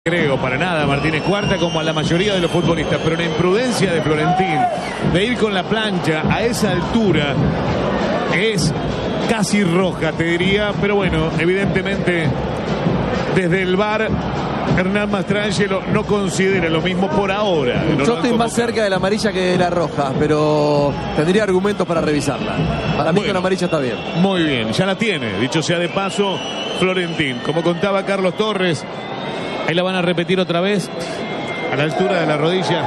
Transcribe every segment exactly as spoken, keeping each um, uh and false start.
Creo para nada a Martínez Cuarta como a la mayoría de los futbolistas, pero la imprudencia de Florentín de ir con la plancha a esa altura es casi roja, te diría, pero bueno, evidentemente desde el V A R Hernán Mastrangelo no considera lo mismo por ahora. No Yo estoy más cerca de la amarilla que de la roja, pero tendría argumentos para revisarla. Para mí bueno, con la amarilla está bien. Muy bien, ya la tiene, dicho sea de paso, Florentín. Como contaba Carlos Torres, ahí la van a repetir otra vez, a la altura de la rodilla.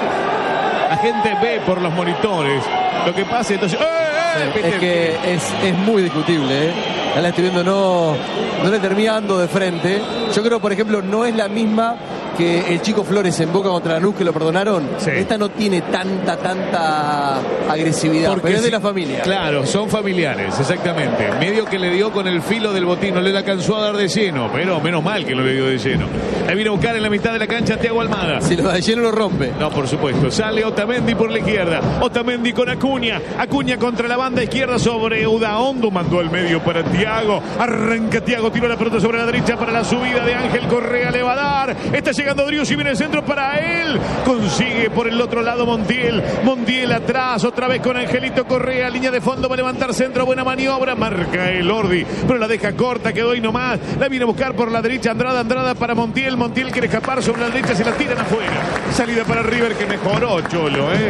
La gente ve por los monitores lo que pasa, entonces... ¡eh, eh! Sí, es que es, es muy discutible, ¿eh? Ya la estoy viendo, no, no le terminando de frente. Yo creo, por ejemplo, no es la misma que el chico Flores en Boca contra Lanús, que lo perdonaron. Sí. Esta no tiene tanta, tanta agresividad, porque pero es de la familia. Claro, son familiares, exactamente. Medio que le dio con el filo del botín, no le alcanzó a dar de lleno, pero menos mal que no le dio de lleno. Ahí vino a buscar en la mitad de la cancha Thiago Almada. Si lo da de lleno lo rompe. No, por supuesto. Sale Otamendi por la izquierda. Otamendi con Acuña. Acuña contra la banda izquierda sobre Udaondo. Mandó al medio para Thiago. Arranca Thiago, tira la pelota sobre la derecha para la subida de Ángel Correa. Le va a dar. Está llegando Driussi y viene el centro para él. Consigue por el otro lado Montiel. Montiel atrás, otra vez con Angelito Correa. Línea de fondo, va a levantar centro. Buena maniobra. Marca el Ordi, pero la deja corta. Quedó ahí nomás. La viene a buscar por la derecha Andrada. Andrada para Montiel. Montiel quiere escapar sobre la derecha. Se la tiran afuera. Salida para River que mejoró, Cholo, ¿eh?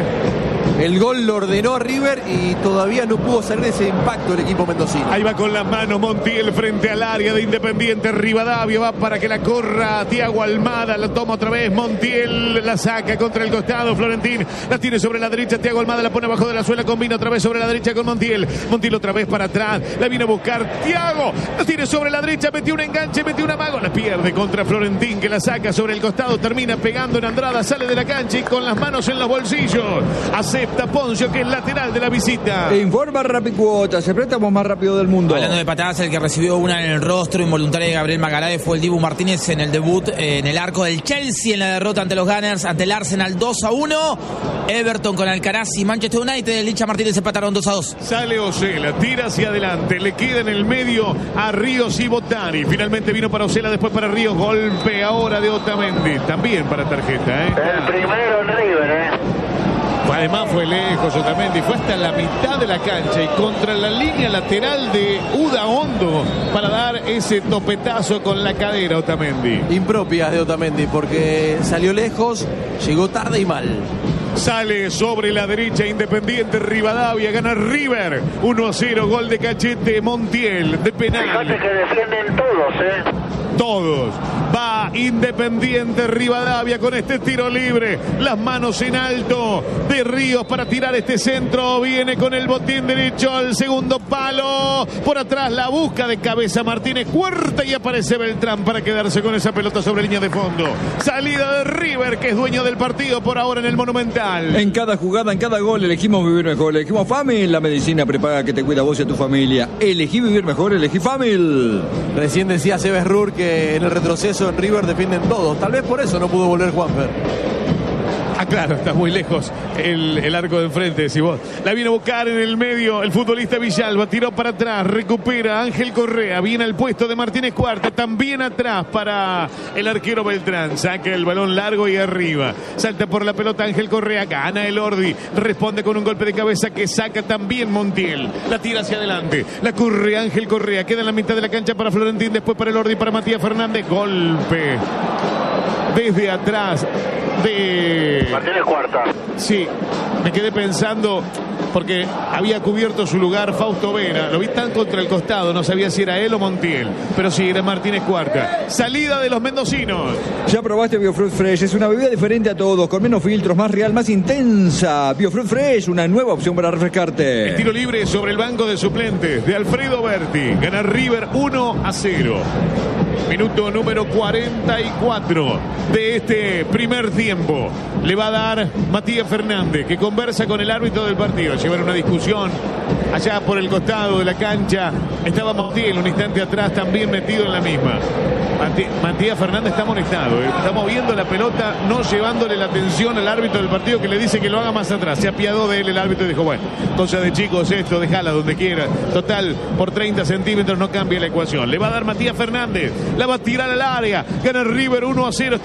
El gol lo ordenó a River y todavía no pudo salir de ese impacto el equipo mendocino. Ahí va con las manos Montiel frente al área de Independiente Rivadavia. Va para que la corra Thiago Almada. La toma otra vez Montiel. La saca contra el costado. Florentín la tiene sobre la derecha. Thiago Almada la pone abajo de la suela. Combina otra vez sobre la derecha con Montiel. Montiel otra vez para atrás. La viene a buscar Thiago. La tiene sobre la derecha. Metió un enganche. Metió un amago. La pierde contra Florentín que la saca sobre el costado. Termina pegando en Andrada. Sale de la cancha y con las manos en los bolsillos. Acepta Poncio, que es lateral de la visita. Informa Rapicuotas, el préstamo más rápido del mundo. Hablando de patadas, el que recibió una en el rostro involuntaria de Gabriel Magalhães fue el Dibu Martínez en el debut eh, en el arco del Chelsea en la derrota ante los Gunners, ante el Arsenal dos a uno. Everton con Alcaraz y Manchester United, el Licha Martínez empataron dos a dos. Sale Osela, tira hacia adelante, le queda en el medio a Ríos y Botani. Finalmente vino para Osela, después para Ríos. Golpe ahora de Otamendi, también para tarjeta, ¿eh? El primero en River, ¿eh? Además fue lejos Otamendi, fue hasta la mitad de la cancha y contra la línea lateral de Udaondo para dar ese topetazo con la cadera Otamendi. Impropia de Otamendi porque salió lejos, llegó tarde y mal. Sale sobre la derecha Independiente Rivadavia, gana River uno a cero, gol de Cachete Montiel de penal. Fíjate que defienden todos, ¿eh? Todos. Va Independiente Rivadavia con este tiro libre. Las manos en alto de Ríos para tirar este centro. Viene con el botín derecho al segundo palo. Por atrás la busca de cabeza Martínez Cuarta y aparece Beltrán para quedarse con esa pelota sobre línea de fondo. Salida de River, que es dueño del partido por ahora en el Monumental. En cada jugada, en cada gol, elegimos vivir mejor. Elegimos Famil, la medicina prepaga que te cuida a vos y a tu familia. Elegí vivir mejor, elegí Famil. Recién decía Sebes Rur que en el retroceso en River defienden todos. Tal vez por eso no pudo volver Juanfer. Ah, claro, está muy lejos el, el arco de enfrente, decís vos. La viene a buscar en el medio el futbolista Villalba, tiró para atrás, recupera Ángel Correa, viene al puesto de Martínez Cuarta, también atrás para el arquero Beltrán, saca el balón largo y arriba, salta por la pelota Ángel Correa, gana el Ordi, responde con un golpe de cabeza que saca también Montiel, la tira hacia adelante, la corre Ángel Correa, queda en la mitad de la cancha para Florentín, después para el Ordi, para Matías Fernández, golpe desde atrás de Martínez Cuarta. Sí, me quedé pensando porque había cubierto su lugar Fausto Vera. Lo vi tan contra el costado, no sabía si era él o Montiel. Pero sí, era Martínez Cuarta. Salida de los mendocinos. Ya probaste Biofruit Fresh, es una bebida diferente a todos, con menos filtros, más real, más intensa. Biofruit Fresh, una nueva opción para refrescarte. El tiro libre sobre el banco de suplentes de Alfredo Berti. Gana River uno a cero. Minuto número cuarenta y cuatro de este primer tiempo. Le va a dar Matías Fernández, que conversa con el árbitro del partido. Llevaron una discusión allá por el costado de la cancha. Estaba Montiel un instante atrás, también metido en la misma. Matías Fernández está amonestado, ¿eh? Está moviendo la pelota, no llevándole la atención al árbitro del partido, que le dice que lo haga más atrás. Se apiadó de él el árbitro y dijo, bueno, cosa de chicos esto, déjala donde quiera. Total, por treinta centímetros no cambia la ecuación. Le va a dar Matías Fernández. la va a tirar al área. Gana River uno a cero.